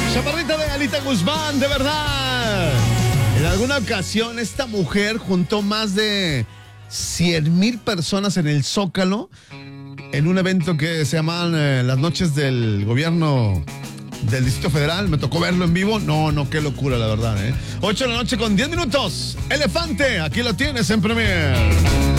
Chaparrita de Alita Guzmán, de verdad. En alguna ocasión esta mujer juntó más de 100,000 personas en el Zócalo en un evento que se llaman las noches del gobierno del Distrito Federal. Me tocó verlo en vivo. No, qué locura, la verdad, 8 de la noche con 10 minutos. Elefante, aquí lo tienes en Premier.